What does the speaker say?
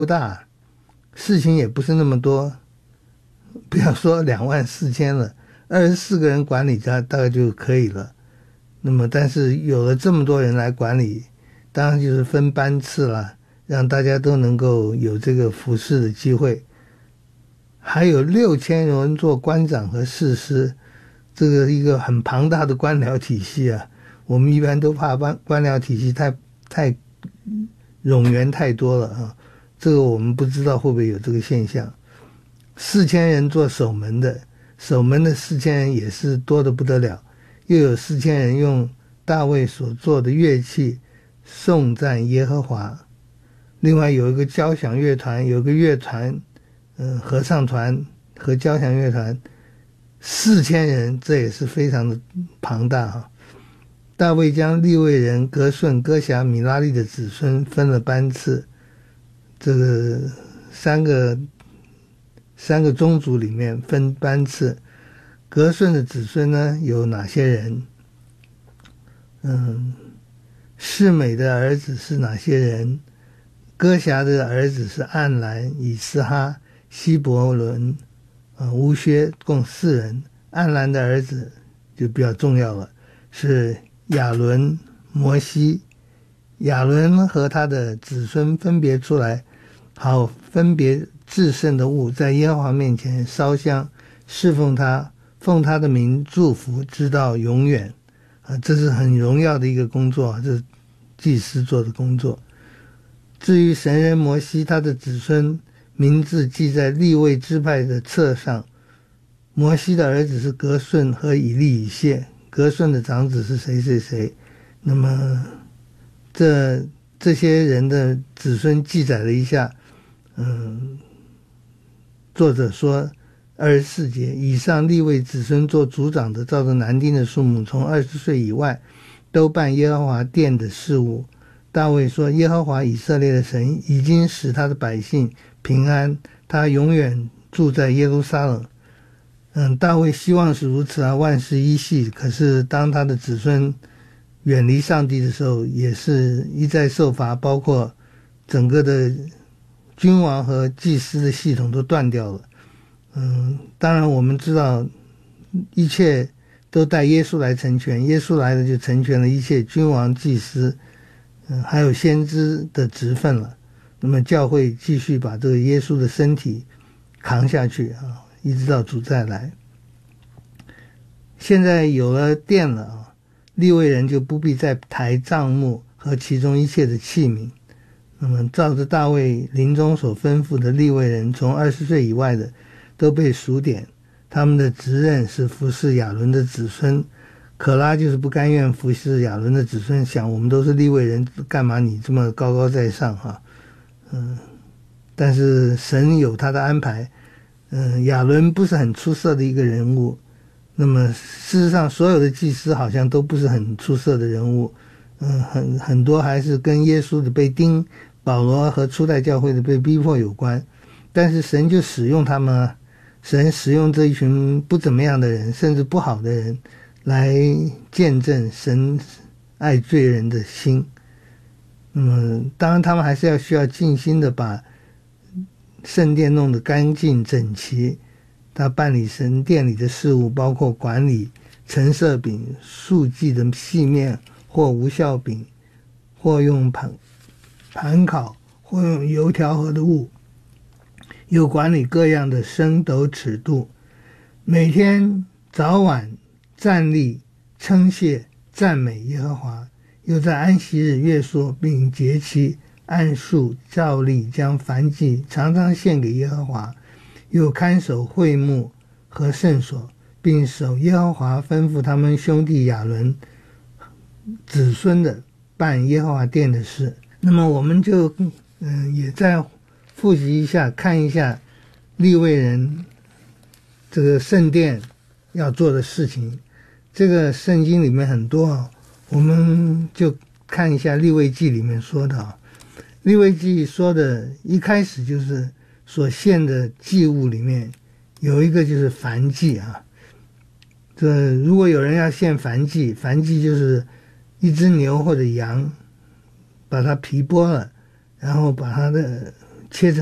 不大，事情也不是那么多，不要说24000了，24个人管理它大概就可以了。那么但是有了这么多人来管理，当然就是分班次了，让大家都能够有这个服侍的机会。还有6000人做官长和士师，这个一个很庞大的官僚体系啊。我们一般都怕官僚体系太冗员太多了啊，这个我们不知道会不会有这个现象。4000人做守门的4000人也是多得不得了，又有4000人用大卫所做的乐器颂赞耶和华。另外有一个交响乐团，有个乐团，合唱团和交响乐团，4000人，这也是非常的庞大哈。大卫将利未人革顺、哥辖、米拉利的子孙分了班次，这个三个宗族里面分班次。革顺的子孙呢有哪些人？示每的儿子是哪些人？哥辖的儿子是暗兰、以斯哈、希伯伦、乌薛，共4人。暗兰的儿子就比较重要了，是亚伦、摩西。亚伦和他的子孙分别出来，好分别至圣的物，在耶和华面前烧香侍奉他，奉他的名祝福，直到永远。这是很荣耀的一个工作，这是祭司做的工作。至于神人摩西，他的子孙名字记在利未支派的册上。摩西的儿子是革顺和以利以谢，革顺的长子是谁谁谁。那么这些人的子孙记载了一下，作者说24节，以上利未子孙做族长的，照着男丁的数目，从20岁以外，都办耶和华殿的事务。大卫说，耶和华以色列的神已经使他的百姓平安，他永远住在耶路撒冷。大卫希望是如此啊，万事依系。可是当他的子孙远离上帝的时候，也是一再受罚，包括整个的君王和祭司的系统都断掉了。当然我们知道一切都带耶稣来成全，耶稣来了就成全了一切君王、祭司，还有先知的职分了。那么教会继续把这个耶稣的身体扛下去啊，一直到主再来。现在有了殿了啊，利未人就不必再抬帐幕和其中一切的器皿。那么照着大卫临终所吩咐的，利未人从20岁以外的都被数点，他们的职任是服侍亚伦的子孙。可拉就是不甘愿服侍亚伦的子孙，想我们都是利未人，干嘛你这么高高在上哈？但是神有他的安排。亚伦不是很出色的一个人物，那么事实上所有的祭司好像都不是很出色的人物，很多还是跟耶稣的被钉、保罗和初代教会的被逼迫有关。但是神就使用他们啊，神使用这一群不怎么样的人，甚至不好的人，来见证神爱罪人的心。当然他们还是需要尽心的把圣殿弄得干净整齐，他办理神殿里的事务，包括管理陈设饼、素祭的细面或无酵饼，或用盘烤，或用油调和的物，又管理各样的升斗尺度，每天早晚站立称谢赞美耶和华，又在安息日约束并节期按数照例将燔祭常常献给耶和华，又看守会幕和圣所，并守耶和华吩咐他们兄弟亚伦子孙的办耶和华殿的事。那么我们就也再复习一下，看一下利未人这个圣殿要做的事情。这个圣经里面很多我们就看一下利未记里面说的利未记说的一开始就是所献的祭物里面有一个就是燔祭啊。这如果有人要献燔祭，燔祭就是一只牛或者羊，把它皮剥了，然后把它的切成